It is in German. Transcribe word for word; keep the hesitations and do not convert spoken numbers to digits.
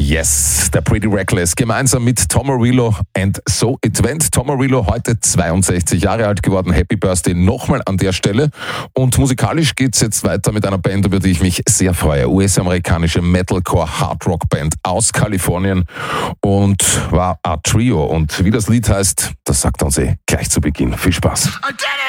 Yes, der Pretty Reckless, gemeinsam mit Tom Morello and So It Went. Tom Morello heute zweiundsechzig Jahre alt geworden. Happy Birthday nochmal an der Stelle. Und musikalisch geht's jetzt weiter mit einer Band, über die ich mich sehr freue. U S-amerikanische Metalcore-Hard-Rock-Band aus Kalifornien und war ein Trio. Und wie das Lied heißt, das sagt uns eh gleich zu Beginn. Viel Spaß.